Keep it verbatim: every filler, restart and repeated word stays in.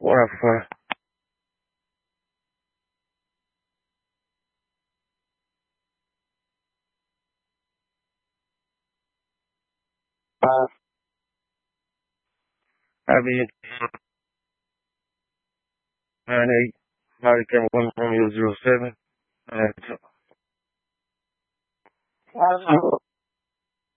What up, fella? Uh, I mean, nine eight, nine eight, one Romeo zero seven. Uh, I don't know.